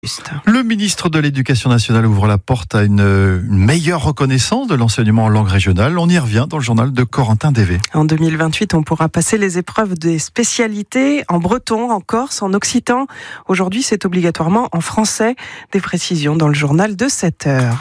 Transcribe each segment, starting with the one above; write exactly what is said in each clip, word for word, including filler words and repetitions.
Juste. Le ministre de l'Éducation nationale ouvre la porte à une, une meilleure reconnaissance de l'enseignement en langue régionale. On y revient dans le journal de Corentin Dévé. En deux mille vingt-huit, on pourra passer les épreuves des spécialités en breton, en corse, en occitan. Aujourd'hui, c'est obligatoirement en français. Des précisions dans le journal de sept heures.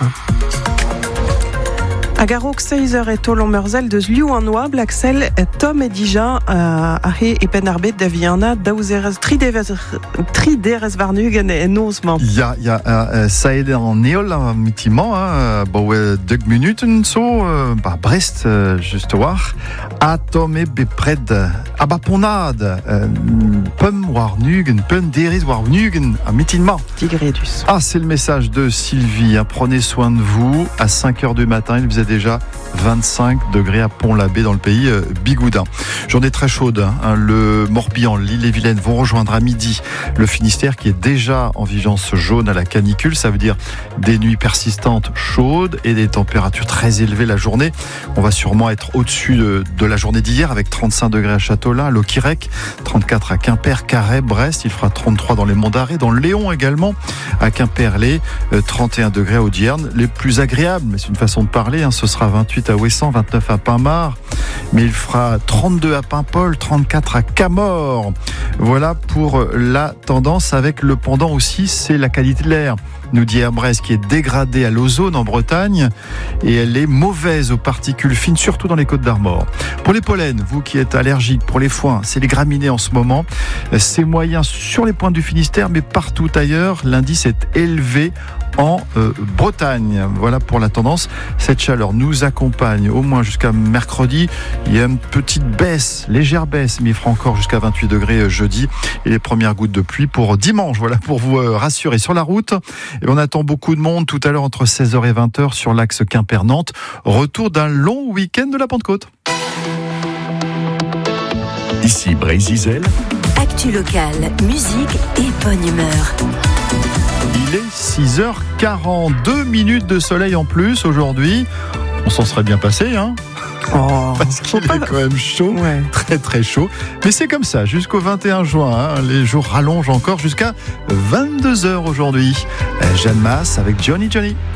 Agarok Seizer et Tolon Merzel de Zliou en Noa, Blaxel, Tom et Dija, Arhe et Penarbet, Daviana, Dauzeres, Trideres Varnugen et Nosman. Ja, ja, ça aide en Néol, mitiment, bon, deux minutes, so, bah, Brest, juste voir, à Tom et Bepred, à Baponade, Pum, Warnugen, Pum, Deris, Warnugen, à mitiment. Tigredus. Ah, c'est le message de Sylvie, hein. Prenez soin de vous, à cinq heures du matin, il faisait déjà vingt-cinq degrés à Pont-l'Abbé dans le pays euh, bigoudin. Journée très chaude, hein. Le Morbihan, l'Ille-et-Vilaine vont rejoindre à midi le Finistère qui est déjà en vigilance jaune à la canicule. Ça veut dire des nuits persistantes chaudes et des températures très élevées la journée. On va sûrement être au-dessus de, de la journée d'hier avec trente-cinq degrés à Châteaulin, à Loquirec, trente-quatre à Quimper, Carhaix, Brest. Il fera trente-trois dans les Monts d'Arrée, dans le Léon également, à Quimperlé, euh, trente et un degrés à Audierne. Les plus agréables, mais c'est une façon de parler, hein, ce sera vingt-huit à Ouessant, vingt-neuf à Pinmar, mais il fera trente-deux à Paimpol, trente-quatre à Camors. Voilà pour la tendance. Avec le pendant aussi, c'est la qualité de l'air, nous dit Air Brest, qui est dégradée à l'ozone en Bretagne et elle est mauvaise aux particules fines, surtout dans les Côtes d'Armor. Pour les pollens, vous qui êtes allergiques, pour les foins, c'est les graminées en ce moment. C'est moyen sur les pointes du Finistère, mais partout ailleurs, l'indice est élevé en euh, Bretagne. Voilà pour la tendance. Cette chaleur nous accompagne au moins jusqu'à mercredi. Il y a une petite baisse, légère baisse, mais il fera encore jusqu'à vingt-huit degrés jeudi. Et les premières gouttes de pluie pour dimanche. Voilà pour vous euh, rassurer. Sur la route, et on attend beaucoup de monde tout à l'heure entre seize heures et vingt heures sur l'axe Quimper-Nantes. Retour d'un long week-end de la Pentecôte. Ici Brésil. Actu locale, musique et bonne humeur. Il est six heures quarante-deux minutes de soleil en plus aujourd'hui. On s'en serait bien passé, hein? Oh, parce qu'il pas... est quand même chaud, ouais. Très très chaud. Mais c'est comme ça, jusqu'au vingt et un juin. Hein, les jours rallongent encore jusqu'à vingt-deux heures aujourd'hui. Jeanne Masse avec Johnny Johnny.